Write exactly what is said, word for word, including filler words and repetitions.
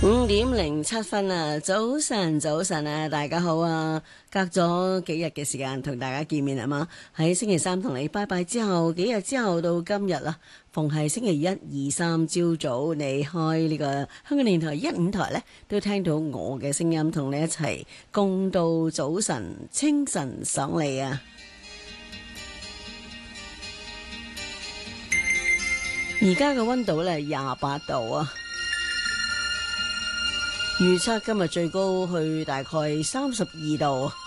五點零七分啊，早晨早晨啊，大家好啊！隔咗幾日嘅時間同大家見面係嘛？喺星期三同你拜拜之後，幾日之後到今日啦，逢係星期一、二、三朝早你開呢個香港電台一五台呢，都聽到我嘅聲音，同你一齊共度早晨清晨爽利啊！而家嘅溫度呢，廿八度啊！預測今日最高去大概三十二度。